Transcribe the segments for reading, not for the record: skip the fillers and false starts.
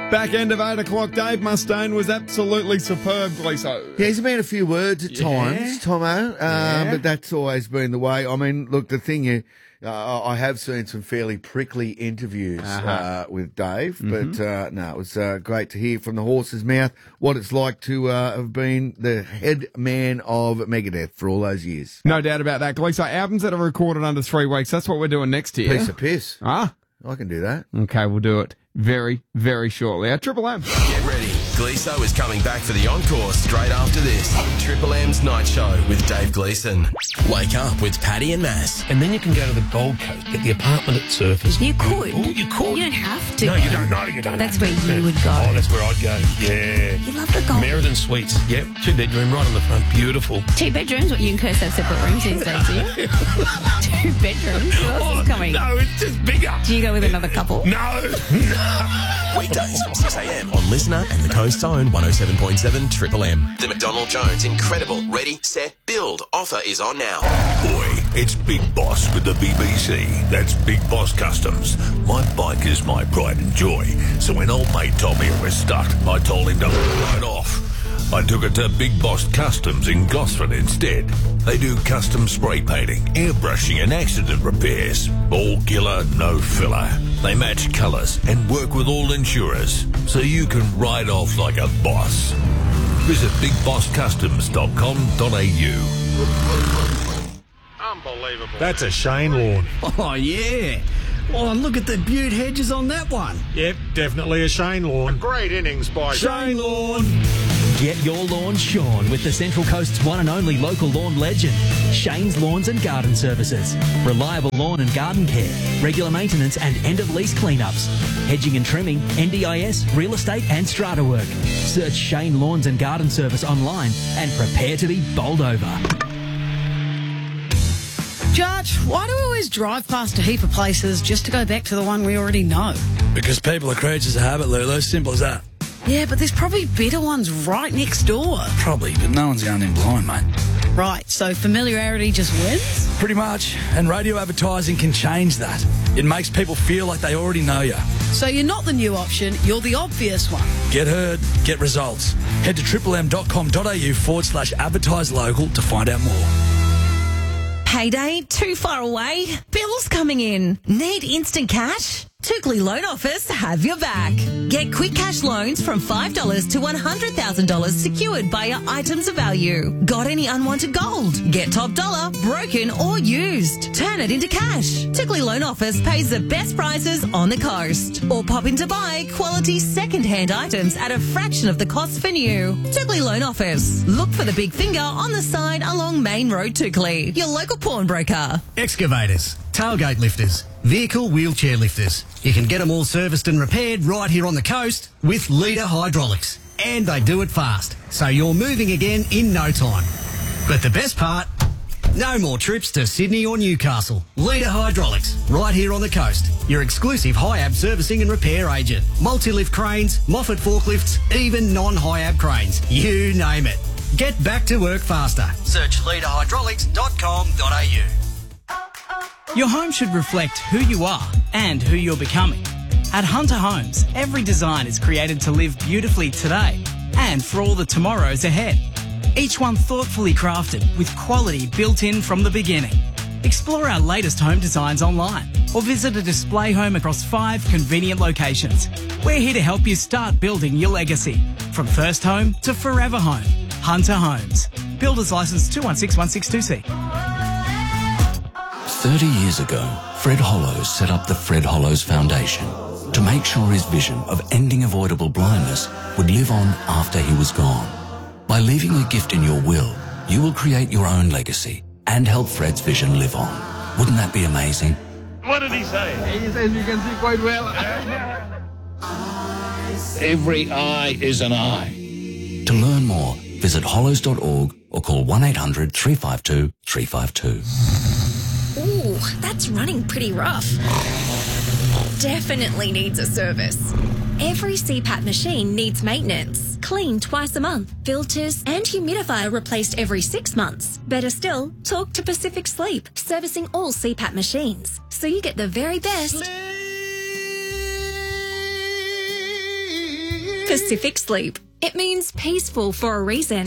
Back end of 8 o'clock, Dave Mustaine was absolutely superb, Gleeso. Yeah, he's been a few words at times, Tomo, but that's always been the way. I mean, look, the thing is, I have seen some fairly prickly interviews with Dave, but no, it was great to hear from the horse's mouth what it's like to have been the head man of Megadeth for all those years. No doubt about that, Gleeso. Albums that are recorded under 3 weeks, that's what we're doing next year. Piece of piss. Ah. I can do that. Okay, we'll do it very, very shortly. Our Triple M. Get ready. Gleeso is coming back for the encore straight after this. Triple M's Night Show with Dave Gleeson. Wake up with Paddy and Mass. And then you can go to the Gold Coast, get the apartment at Surfers. You could. Oh, you could. You don't have to. No, you don't. No, you don't. That's where you would go. Oh, that's where I'd go. Yeah. You love the Gold. Meriden Suites. Yep. 2-bedroom right on the front. Beautiful. 2 bedrooms? What, you and Kirst have separate rooms these days, do you? 2 bedrooms? Who else is coming? No, it's just bigger. Do you go with another couple? No. Weekdays from 6 a.m. on Listener and the Coast's own 107.7 Triple M. The McDonald Jones incredible Ready, Set, Build offer is on now. Boy, it's Big Boss with the BBC. That's Big Boss Customs. My bike is my pride and joy. So when old mate told me it was stuck, I told him to ride off. I took it to Big Boss Customs in Gosford instead. They do custom spray painting, airbrushing and accident repairs. All killer, no filler. They match colours and work with all insurers, so you can ride off like a boss. Visit bigbosscustoms.com.au. Unbelievable. That's a Shane lawn. Oh, yeah. Oh, and look at the Butte hedges on that one. Yep, definitely a Shane lawn. Great innings by Shane lawn. Get your lawn shorn with the Central Coast's one and only local lawn legend, Shane's Lawns and Garden Services. Reliable lawn and garden care, regular maintenance and end-of-lease cleanups, hedging and trimming, NDIS, real estate and strata work. Search Shane Lawns and Garden Service online and prepare to be bowled over. Judge, why do we always drive past a heap of places just to go back to the one we already know? Because people are creatures of habit, Lulu. Simple as that. Yeah, but there's probably better ones right next door. Probably, but no one's going in blind, mate. Right, so familiarity just wins? Pretty much. And radio advertising can change that. It makes people feel like they already know you. So you're not the new option, you're the obvious one. Get heard, get results. Head to triplem.com.au/advertise local to find out more. Payday too far away? Bills coming in? Need instant cash? Tookley Loan Office have your back. Get quick cash loans from $5 to $100,000 secured by your items of value. Got any unwanted gold? Get top dollar, broken or used. Turn it into cash. Tookley Loan Office pays the best prices on the coast. Or pop in to buy quality second-hand items at a fraction of the cost for new. Tookley Loan Office. Look for the big finger on the side along Main Road, Tookley. Your local pawnbroker. Excavators, tailgate lifters, vehicle wheelchair lifters. You can get them all serviced and repaired right here on the coast with Leader Hydraulics. And they do it fast, so you're moving again in no time. But the best part, no more trips to Sydney or Newcastle. Leader Hydraulics, right here on the coast. Your exclusive HIAB servicing and repair agent. Multi-lift cranes, Moffat forklifts, even non-HIAB cranes. You name it. Get back to work faster. Search leaderhydraulics.com.au. Your home should reflect who you are and who you're becoming. At Hunter Homes, every design is created to live beautifully today and for all the tomorrows ahead. Each one thoughtfully crafted with quality built in from the beginning. Explore our latest home designs online or visit a display home across 5 convenient locations. We're here to help you start building your legacy from first home to forever home. Hunter Homes. Builders Licence 216162C. 30 years ago, Fred Hollows set up the Fred Hollows Foundation to make sure his vision of ending avoidable blindness would live on after he was gone. By leaving a gift in your will, you will create your own legacy and help Fred's vision live on. Wouldn't that be amazing? What did he say? He says you can see quite well. Every eye is an eye. To learn more, visit hollows.org or call 1-800 352 352. Ooh, that's running pretty rough. Definitely needs a service. Every CPAP machine needs maintenance. Clean twice a month. Filters and humidifier replaced every 6 months. Better still, talk to Pacific Sleep, servicing all CPAP machines, so you get the very best Pacific Sleep. It means peaceful for a reason.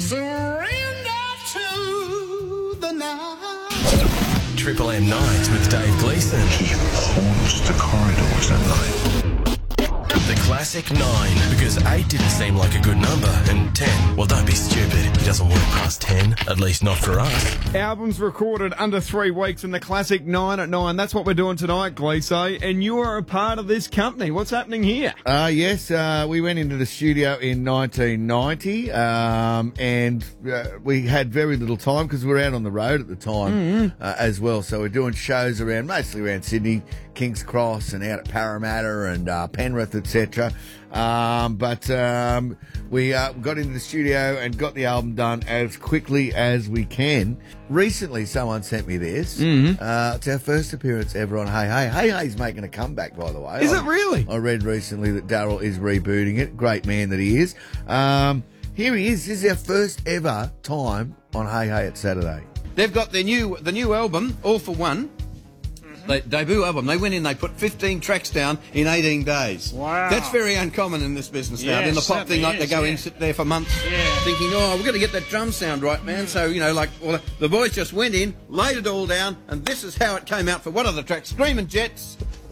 Triple M Nights with Dave Gleeson. He haunts the corridors at night. The classic 9, because 8 didn't seem like a good number, and 10, well, don't be stupid. It doesn't work past 10, at least not for us. Albums recorded under 3 weeks in the classic 9 at 9. That's what we're doing tonight, Gleeso. And you are a part of this company. What's happening here? Yes, we went into the studio in 1990, and we had very little time because we were out on the road at the time as well. So we're doing shows mostly around Sydney, King's Cross, and out at Parramatta and Penrith, etc. But we got into the studio and got the album done as quickly as we can. Recently, someone sent me this. It's our first appearance ever on Hey Hey. Hey Hey's making a comeback, by the way. Is it really? I read recently that Daryl is rebooting it. Great man that he is. Here he is. This is our first ever time on Hey Hey at Saturday. They've got the new album, All for One. The debut album. They went in, they put 15 tracks down in 18 days. Wow. That's very uncommon in this business now. Yeah, In the pop thing, like they go in, sit there for months, thinking, we've got to get that drum sound right, man. So, the boys just went in, laid it all down, and this is how it came out for one of the tracks, Screaming Jets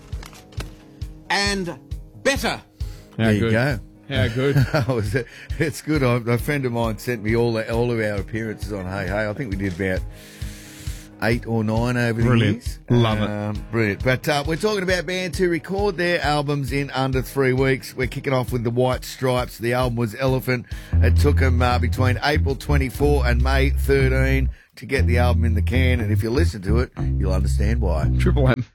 and Better. There you go. How good. It's good. A friend of mine sent me all of our appearances on Hey Hey. I think we did about 8 or 9 over the years. Love it. Brilliant. But we're talking about bands who record their albums in under 3 weeks. We're kicking off with the White Stripes. The album was Elephant. It took them between April 24 and May 13 to get the album in the can. And if you listen to it, you'll understand why. Triple M.